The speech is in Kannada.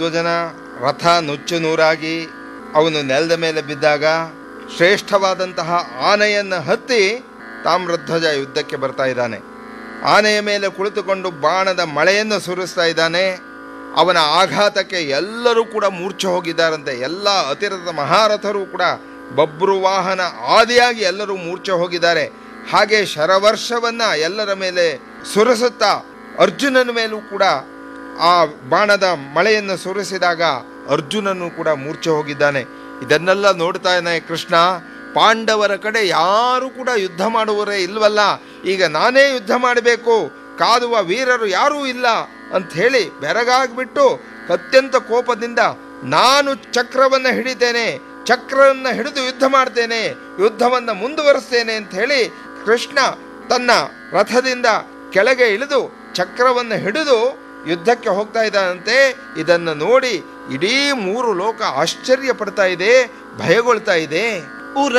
ದುರ್ಯೋಧನ ರಥ ನುಚ್ಚು ನೂರಾಗಿ ಅವನು ನೆಲದ ಮೇಲೆ ಬಿದ್ದಾಗ ಶ್ರೇಷ್ಠವಾದಂತಹ ಆನೆಯನ್ನು ಹತ್ತಿ ತಾಮ್ರಧ್ವಜ ಯುದ್ಧಕ್ಕೆ ಬರ್ತಾ ಇದ್ದಾನೆ. ಆನೆಯ ಮೇಲೆ ಕುಳಿತುಕೊಂಡು ಬಾಣದ ಮಳೆಯನ್ನು ಸುರಿಸ್ತಾ ಇದ್ದಾನೆ. ಅವನ ಆಘಾತಕ್ಕೆ ಎಲ್ಲರೂ ಕೂಡ ಮೂರ್ಛೆ ಹೋಗಿದ್ದಾರಂತೆ. ಎಲ್ಲ ಅತಿರಥ ಮಹಾರಥರು ಕೂಡ ಬಬ್ರುವಾಹನ ಆದಿಯಾಗಿ ಎಲ್ಲರೂ ಮೂರ್ಛೆ ಹೋಗಿದ್ದಾರೆ. ಹಾಗೆ ಶರವರ್ಷವನ್ನು ಎಲ್ಲರ ಮೇಲೆ ಸುರಿಸುತ್ತಾ ಅರ್ಜುನನ ಮೇಲೂ ಕೂಡ ಆ ಬಾಣದ ಮಳೆಯನ್ನು ಸುರಿಸಿದಾಗ ಅರ್ಜುನನು ಕೂಡ ಮೂರ್ಛೆ ಹೋಗಿದ್ದಾನೆ. ಇದನ್ನೆಲ್ಲ ನೋಡ್ತಾನೆ ಕೃಷ್ಣ. ಪಾಂಡವರ ಕಡೆ ಯಾರು ಕೂಡ ಯುದ್ಧ ಮಾಡುವವರೇ ಇಲ್ವಲ್ಲ, ಈಗ ನಾನೇ ಯುದ್ಧ ಮಾಡಬೇಕು, ಕಾದುವ ವೀರರು ಯಾರೂ ಇಲ್ಲ ಅಂಥೇಳಿ ಬೆರಗಾಗ್ಬಿಟ್ಟು ಅತ್ಯಂತ ಕೋಪದಿಂದ ನಾನು ಚಕ್ರವನ್ನು ಹಿಡಿತೇನೆ, ಚಕ್ರವನ್ನು ಹಿಡಿದು ಯುದ್ಧ ಮಾಡ್ತೇನೆ, ಯುದ್ಧವನ್ನು ಮುಂದುವರಿಸ್ತೇನೆ ಅಂತ ಹೇಳಿ ಕೃಷ್ಣ ತನ್ನ ರಥದಿಂದ ಕೆಳಗೆ ಇಳಿದು ಚಕ್ರವನ್ನು ಹಿಡಿದು ಯುದ್ಧಕ್ಕೆ ಹೋಗ್ತಾ ಇದ್ದಾನಂತೆ. ಇದನ್ನು ನೋಡಿ ಇಡೀ 3 ಲೋಕ ಆಶ್ಚರ್ಯ ಪಡ್ತಾ ಇದೆ, ಭಯಗೊಳ್ತಾ ಇದೆ.